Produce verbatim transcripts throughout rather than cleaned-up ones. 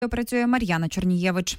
Працює Мар'яна Чернієвич.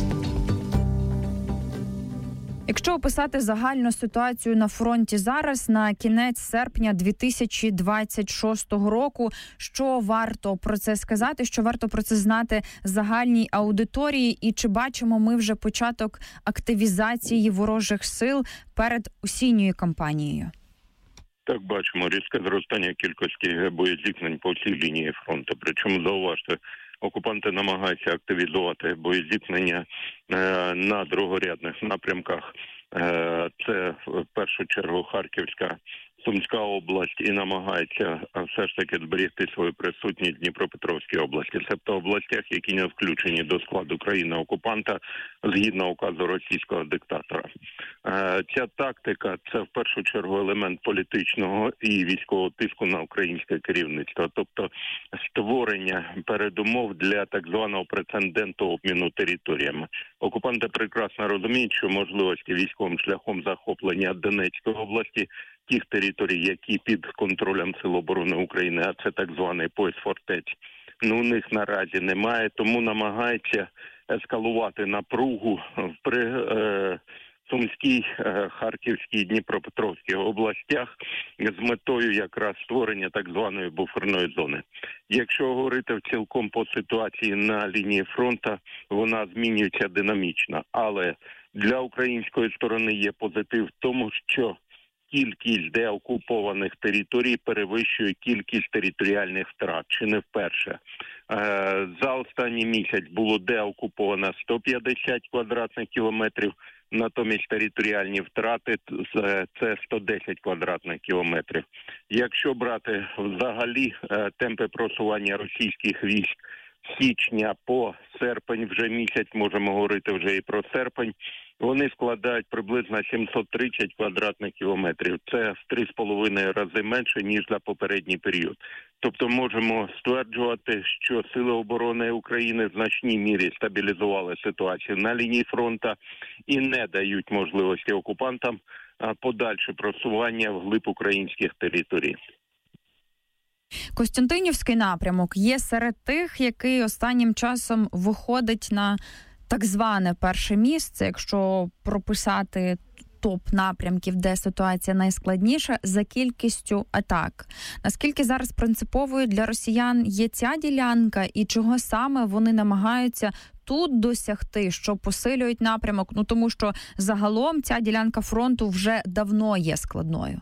Якщо описати загальну ситуацію на фронті зараз, на кінець серпня дві тисячі двадцять шостого року, що варто про це сказати, що варто про це знати загальній аудиторії, і чи бачимо ми вже початок активізації ворожих сил перед осінньою кампанією? Так, бачимо різке зростання кількості боєзіткнень по всій лінії фронту. Причому, зауважте, окупанти намагаються активізувати боєзіткнення е, на другорядних напрямках. Е, це в першу чергу Харківська, Сумська область, і намагається все ж таки зберегти свою присутність в Дніпропетровській області, тобто в областях, які не включені до складу країни-окупанта згідно указу російського диктатора. Е, ця тактика – це в першу чергу елемент політичного і військового тиску на українське керівництво, тобто створення передумов для так званого прецеденту обміну територіями. Окупанти прекрасно розуміють, що можливості військовим шляхом захоплення Донецької області, тих територій, які під контролем Сил оборони України, а це так званий пояс фортець, ну у них наразі немає, тому намагаються ескалувати напругу при е, Сумській, е, Харківській, Дніпропетровській областях з метою якраз створення так званої буферної зони. Якщо говорити в цілком по ситуації на лінії фронту, вона змінюється динамічно, але для української сторони є позитив в тому, що кількість деокупованих територій перевищує кількість територіальних втрат, чи не вперше. За останній місяць було деокуповано сто п'ятдесят квадратних кілометрів, натомість територіальні втрати – це сто десять квадратних кілометрів. Якщо брати взагалі темпи просування російських військ з січня по серпень, вже місяць, можемо говорити вже і про серпень, вони складають приблизно сімсот тридцять квадратних кілометрів. Це в три з половиною рази менше, ніж за попередній період. Тобто можемо стверджувати, що Сили оборони України в значній мірі стабілізували ситуацію на лінії фронту і не дають можливості окупантам подальше просування вглиб українських територій. Костянтинівський напрямок є серед тих, який останнім часом виходить на так зване перше місце, якщо прописати топ напрямків, де ситуація найскладніша, за кількістю атак. Наскільки зараз принциповою для росіян є ця ділянка і чого саме вони намагаються тут досягти, що посилюють напрямок? Ну тому що загалом ця ділянка фронту вже давно є складною.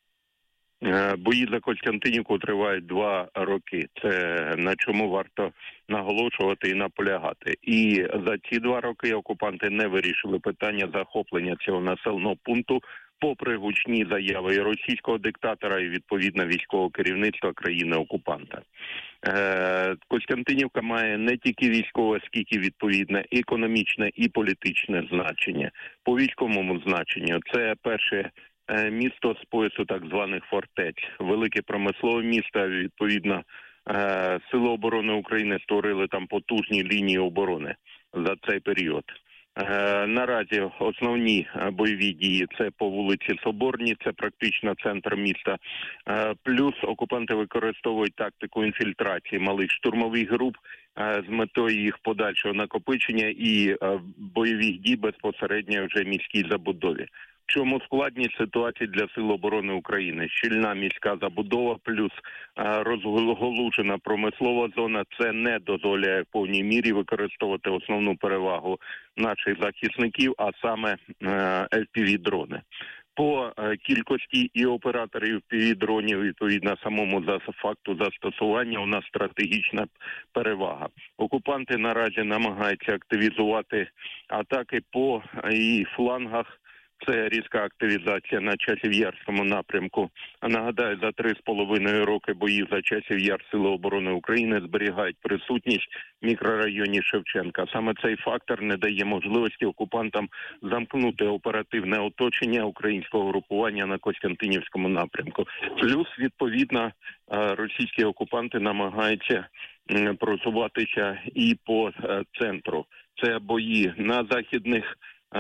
Бої за Костянтинівку тривають два роки. Це на чому варто наголошувати і наполягати. І за ці два роки окупанти не вирішили питання захоплення цього населеного пункту, попри гучні заяви і російського диктатора, і відповідно військового керівництва країни-окупанта. Е, Костянтинівка має не тільки військове, скільки відповідне економічне і політичне значення. По військовому значенню це перше місто з поясу так званих фортець, велике промислове місто, відповідно, Сили оборони України створили там потужні лінії оборони за цей період. Наразі основні бойові дії – це по вулиці Соборній, це практично центр міста. Плюс окупанти використовують тактику інфільтрації малих штурмових груп з метою їх подальшого накопичення і бойових дій безпосередньо вже в міській забудові. В чому складність ситуації для Сил оборони України? Щільна міська забудова плюс розголужена промислова зона – це не дозволяє в повній мірі використовувати основну перевагу наших захисників, а саме еф пі ві-дрони. По кількості і операторів еф пі ві-дронів, відповідно, самому за факту застосування у нас стратегічна перевага. Окупанти наразі намагаються активізувати атаки по і флангах. Це різка активізація на Часів-Ярському напрямку. А нагадаю, за три з половиною роки бої за Часів-Яр Сили оборони України зберігають присутність в мікрорайоні Шевченка. Саме цей фактор не дає можливості окупантам замкнути оперативне оточення українського групування на Костянтинівському напрямку. Плюс, відповідно, російські окупанти намагаються просуватися і по центру. Це бої на західних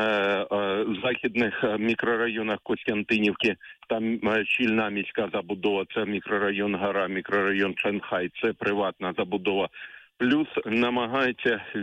західних мікрорайонах Костянтинівки, там щільна міська забудова, це мікрорайон Гара, мікрорайон Шанхай, це приватна забудова. Плюс намагається